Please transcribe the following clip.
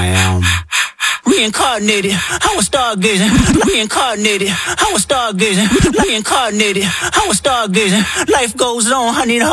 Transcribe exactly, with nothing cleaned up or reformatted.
I am reincarnated. I was stargazing. Reincarnated. I was stargazing. Reincarnated. I was stargazing. Life goes on. I need a